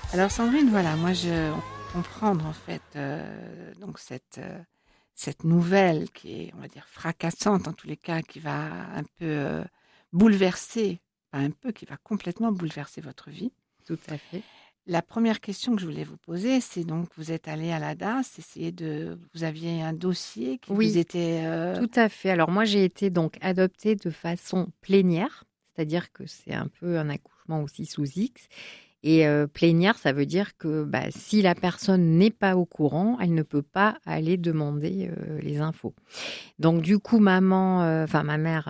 Alors Sandrine, voilà, on peut comprendre en fait donc cette nouvelle qui est, on va dire, fracassante en tous les cas, qui va un peu bouleverser, pas un peu, qui va complètement bouleverser votre vie. Tout à fait. La première question que je voulais vous poser, c'est donc vous êtes allé à la DAS, vous aviez un dossier qui vous Oui, était tout à fait. Alors moi, j'ai été donc adoptée de façon plénière, c'est-à-dire que c'est un peu un accouchement aussi sous X. Et plénière, ça veut dire que si la personne n'est pas au courant, elle ne peut pas aller demander les infos. Donc du coup, ma mère,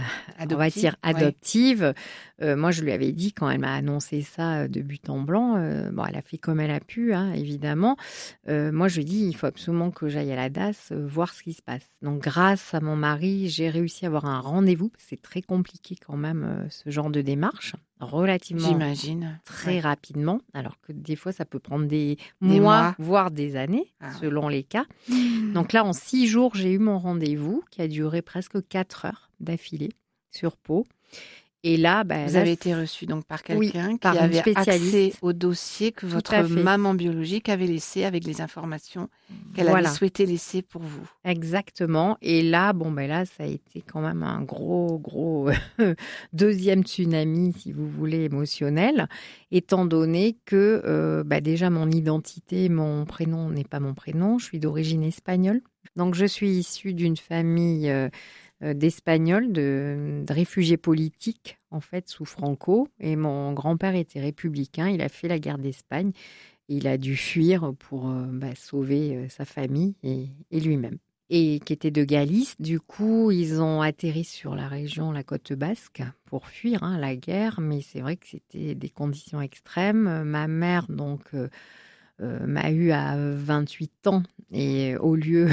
on va adoptive, dire ouais. adoptive, moi je lui avais dit quand elle m'a annoncé ça de but en blanc, bon, elle a fait comme elle a pu, hein, évidemment. Moi je lui ai dit, il faut absolument que j'aille à la DAS voir ce qui se passe. Donc grâce à mon mari, j'ai réussi à avoir un rendez-vous. C'est très compliqué quand même ce genre de démarche, relativement J'imagine, très ouais. rapidement, alors que des fois ça peut prendre des Des mois, mois. voire des années, Ah ouais. selon les cas. Donc là, en 6 jours, j'ai eu mon rendez-vous qui a duré presque 4 heures d'affilée sur Pau. Et là, Vous avez été reçu donc par oui, quelqu'un qui par une avait accès spécialiste. au dossier que Tout à votre fait. maman biologique avait laissé avec les informations qu'elle avait Voilà, souhaité laisser pour vous. exactement. Et là, là, ça a été quand même un gros, gros deuxième tsunami, si vous voulez, émotionnel, étant donné que déjà mon identité, mon prénom n'est pas mon prénom. Je suis d'origine espagnole. Donc, je suis issue d'une famille d'Espagnols, de réfugiés politiques, en fait, sous Franco. Et mon grand-père était républicain. Il a fait la guerre d'Espagne. Et il a dû fuir pour sauver sa famille et lui-même. Et qui était de Galice. Du coup, ils ont atterri sur la région, la côte basque, pour fuir la guerre. Mais c'est vrai que c'était des conditions extrêmes. Ma mère, donc, m'a eu à 28 ans. Et au lieu,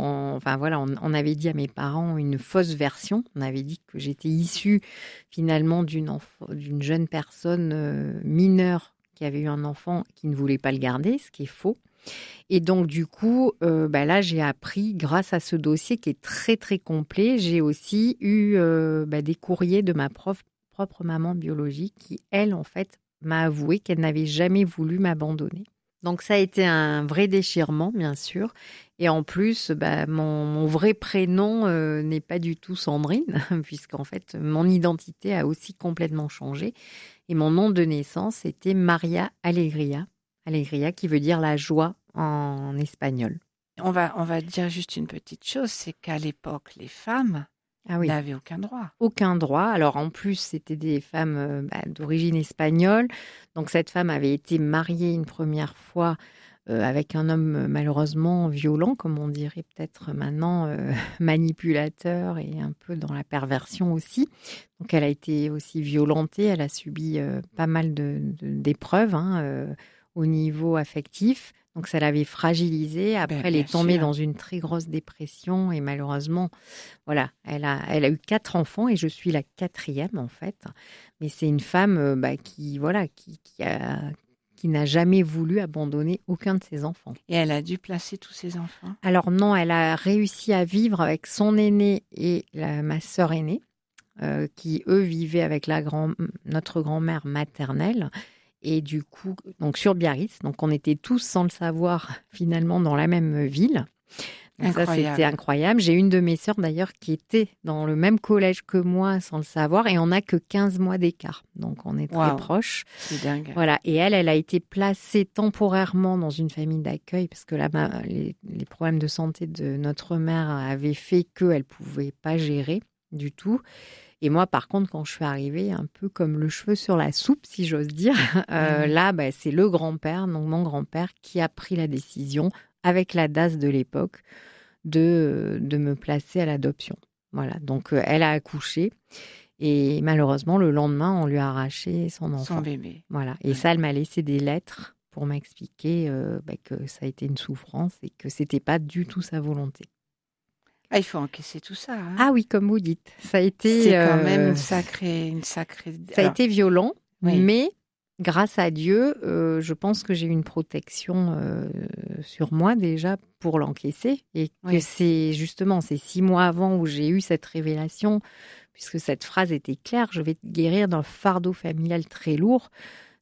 on avait dit à mes parents une fausse version. On avait dit que j'étais issue finalement d'une jeune personne mineure qui avait eu un enfant qui ne voulait pas le garder, ce qui est faux. Et donc, du coup, là, j'ai appris, grâce à ce dossier qui est très, très complet, j'ai aussi eu des courriers de ma propre maman biologique qui, elle, en fait, m'a avoué qu'elle n'avait jamais voulu m'abandonner. Donc ça a été un vrai déchirement, bien sûr. Et en plus, mon vrai prénom n'est pas du tout Sandrine, puisqu'en fait, mon identité a aussi complètement changé. Et mon nom de naissance était Maria Alegria. Alegria qui veut dire la joie en espagnol. On va dire juste une petite chose, c'est qu'à l'époque, les femmes Ah oui. n'avaient aucun droit. Aucun droit. Alors en plus, c'était des femmes d'origine espagnole. Donc cette femme avait été mariée une première fois avec un homme malheureusement violent, comme on dirait peut-être maintenant, manipulateur et un peu dans la perversion aussi. Donc elle a été aussi violentée, elle a subi pas mal d'épreuves au niveau affectif. Donc ça l'avait fragilisée. Ben, Après, elle bien est tombée sûr. dans une très grosse dépression et malheureusement, voilà, elle a eu 4 enfants et je suis la quatrième en fait. Mais c'est une femme qui n'a jamais voulu abandonner aucun de ses enfants. Et elle a dû placer tous ses enfants. Alors non, elle a réussi à vivre avec son aîné et ma sœur aînée, qui eux vivaient avec notre grand-mère maternelle. Et du coup, donc sur Biarritz, donc on était tous sans le savoir finalement dans la même ville. Donc ça, c'était Incroyable. incroyable. J'ai une de mes sœurs d'ailleurs qui était dans le même collège que moi sans le savoir et on n'a que 15 mois d'écart. Donc on est très Waouh, proches. c'est dingue. Voilà. Et elle a été placée temporairement dans une famille d'accueil parce que les problèmes de santé de notre mère avaient fait qu'elle ne pouvait pas gérer du tout. Et moi, par contre, quand je suis arrivée, un peu comme le cheveu sur la soupe, si j'ose dire, Oui. là, c'est le grand-père, donc mon grand-père, qui a pris la décision, avec la DAS de l'époque, de me placer à l'adoption. Voilà, donc elle a accouché et malheureusement, le lendemain, on lui a arraché son Son enfant. bébé. Voilà, et Ouais. ça, elle m'a laissé des lettres pour m'expliquer que ça a été une souffrance et que c'était pas du tout sa volonté. Ah, il faut encaisser tout ça, hein. Ah oui, comme vous dites, C'est quand même une sacrée. ça a Alors, été violent, oui, mais grâce à Dieu, je pense que j'ai eu une protection sur moi déjà pour l'encaisser et que oui. c'est justement ces 6 mois avant où j'ai eu cette révélation, puisque cette phrase était claire, je vais te guérir d'un fardeau familial très lourd.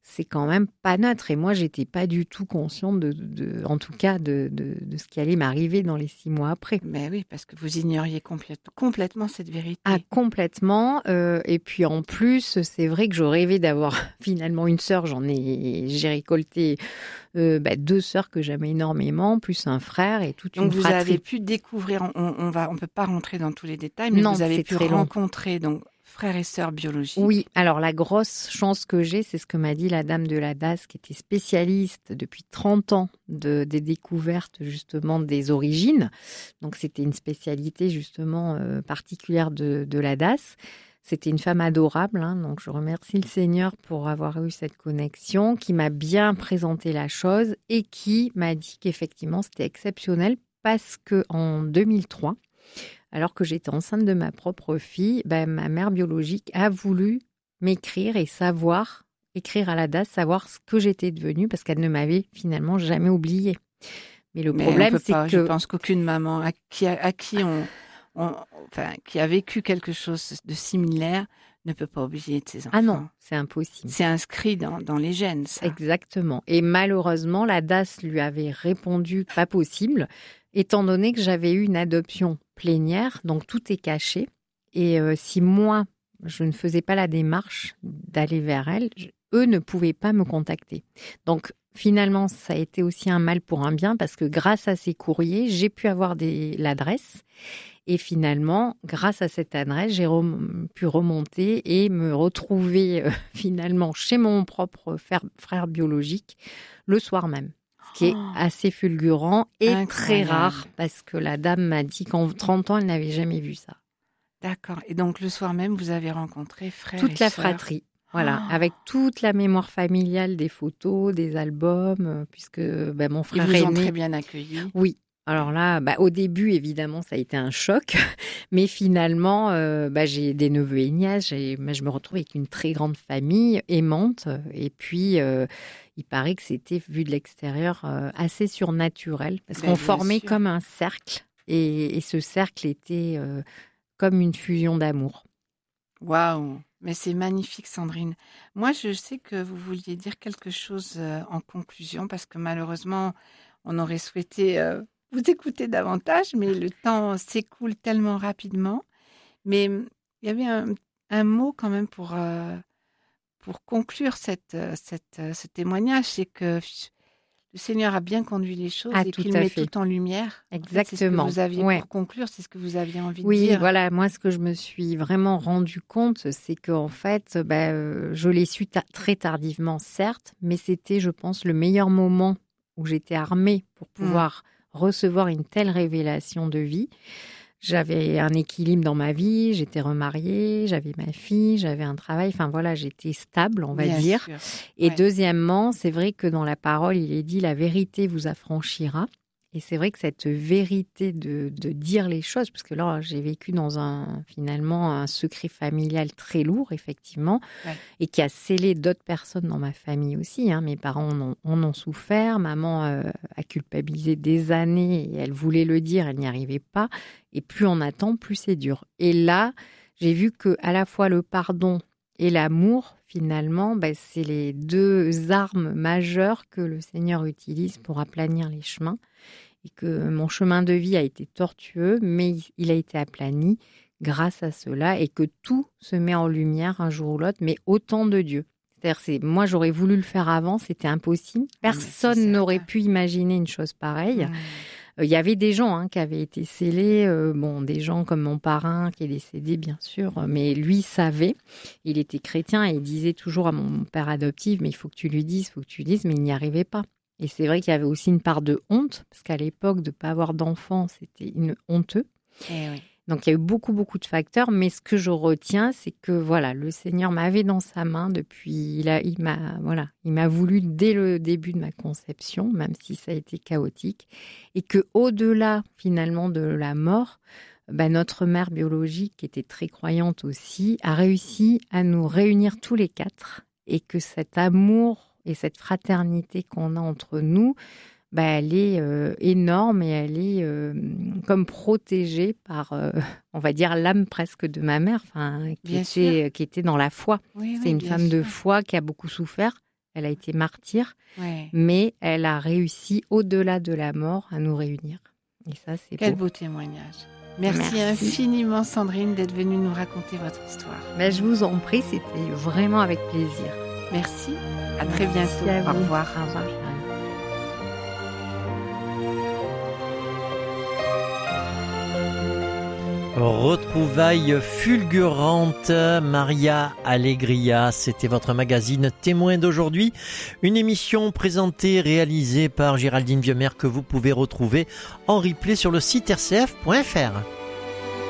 c'est quand même pas neutre. Et moi, j'étais pas du tout consciente en tout cas, de ce qui allait m'arriver dans les 6 mois après. Mais oui, parce que vous ignoriez complètement cette vérité. Ah, complètement. Et puis en plus, c'est vrai que je rêvais d'avoir finalement une sœur. J'ai récolté 2 sœurs que j'aimais énormément, plus un frère et toute une Donc vous fratrie. avez pu découvrir, on peut pas rentrer dans tous les détails, mais Non, vous avez c'est pu très long. rencontrer donc frères et sœurs biologiques. Oui, alors la grosse chance que j'ai, c'est ce que m'a dit la dame de la DAS, qui était spécialiste depuis 30 ans des découvertes justement des origines. Donc c'était une spécialité justement particulière de la DAS. C'était une femme adorable, hein, donc je remercie le Seigneur pour avoir eu cette connexion, qui m'a bien présenté la chose et qui m'a dit qu'effectivement c'était exceptionnel parce qu'en 2003, alors que j'étais enceinte de ma propre fille, ma mère biologique a voulu m'écrire et écrire à la DAS, savoir ce que j'étais devenue, parce qu'elle ne m'avait finalement jamais oubliée. Mais le problème, c'est que... Je pense qu'aucune maman qui a vécu quelque chose de similaire ne peut pas oublier de ses enfants. Ah non, c'est impossible. C'est inscrit dans les gènes, ça. Exactement. Et malheureusement, la DAS lui avait répondu pas possible, étant donné que j'avais eu une adoption plénière, donc tout est caché. Et si moi, je ne faisais pas la démarche d'aller vers elle, eux ne pouvaient pas me contacter. Donc finalement, ça a été aussi un mal pour un bien, parce que grâce à ces courriers, j'ai pu avoir l'adresse. Et finalement, grâce à cette adresse, j'ai pu remonter et me retrouver finalement chez mon propre frère biologique le soir même. Ce qui est assez fulgurant et incroyable. Très rare, parce que la dame m'a dit qu'en 30 ans, elle n'avait jamais vu ça. D'accord. Et donc le soir même, vous avez rencontré frère et sœur. Toute la fratrie. Voilà, avec toute la mémoire familiale des photos, des albums, puisque mon frère aîné... Ils vous ont très bien accueillis. Oui. Alors là, au début, évidemment, ça a été un choc. Mais finalement, j'ai des neveux et nièces. Je me retrouve avec une très grande famille aimante. Et puis, il paraît que c'était, vu de l'extérieur, assez surnaturel. Parce qu'on formait comme un cercle. Et ce cercle était comme une fusion d'amour. Waouh! Mais c'est magnifique, Sandrine. Moi, je sais que vous vouliez dire quelque chose en conclusion, parce que malheureusement, on aurait souhaité vous écouter davantage, mais le temps s'écoule tellement rapidement. Mais il y avait un mot quand même pour conclure ce témoignage, c'est que le Seigneur a bien conduit les choses et qu'il met tout en lumière. Exactement. En fait, c'est ce que vous aviez pour conclure, c'est ce que vous aviez envie de dire. Oui, voilà. Moi, ce que je me suis vraiment rendu compte, c'est qu'en fait, je l'ai su très tardivement, certes, mais c'était, je pense, le meilleur moment où j'étais armée pour pouvoir recevoir une telle révélation de vie. J'avais un équilibre dans ma vie, j'étais remariée, j'avais ma fille, j'avais un travail. Enfin voilà, j'étais stable, on va dire. Sûr. Et deuxièmement, c'est vrai que dans la parole, il est dit « la vérité vous affranchira ». Et c'est vrai que cette vérité de dire les choses, parce que là, j'ai vécu dans finalement un secret familial très lourd, effectivement, et qui a scellé d'autres personnes dans ma famille aussi. Hein. Mes parents en ont souffert, maman a culpabilisé des années, et elle voulait le dire, elle n'y arrivait pas. Et plus on attend, plus c'est dur. Et là, j'ai vu que à la fois le pardon et l'amour, finalement, c'est les 2 armes majeures que le Seigneur utilise pour aplanir les chemins. Et que mon chemin de vie a été tortueux, mais il a été aplani grâce à cela, et que tout se met en lumière un jour ou l'autre, mais au temps de Dieu. C'est-à-dire, moi, j'aurais voulu le faire avant, c'était impossible. Personne n'aurait pu imaginer une chose pareille. Il y avait des gens qui avaient été scellés, des gens comme mon parrain qui est décédé, bien sûr, mais lui savait. Il était chrétien et il disait toujours à mon père adoptif, mais il faut que tu lui dises, mais il n'y arrivait pas. Et c'est vrai qu'il y avait aussi une part de honte, parce qu'à l'époque, de ne pas avoir d'enfant, c'était honteux. Donc, il y a eu beaucoup, beaucoup de facteurs. Mais ce que je retiens, c'est que voilà, le Seigneur m'avait dans sa main depuis... Il m'a voulu dès le début de ma conception, même si ça a été chaotique. Et qu'au-delà, finalement, de la mort, notre mère biologique, qui était très croyante aussi, a réussi à nous réunir tous les 4. Et que cet amour et cette fraternité qu'on a entre nous, elle est énorme, et elle est comme protégée par, on va dire, l'âme presque de ma mère, qui était dans la foi. C'est une femme de foi qui a beaucoup souffert, Elle a été martyre, Ouais. mais elle a réussi, au-delà de la mort, à nous réunir. Et ça, c'est Quel beau. beau témoignage. Merci, Merci. infiniment, Sandrine, d'être venue nous raconter votre histoire. Ben, je vous en prie, c'était vraiment avec plaisir. Merci. À très Merci bientôt. à vous. Au revoir. Au revoir, Jeanne. Retrouvailles fulgurantes, Maria Allegria, c'était votre magazine Témoin d'aujourd'hui, une émission présentée, réalisée par Géraldine Vieumer que vous pouvez retrouver en replay sur le site rcf.fr.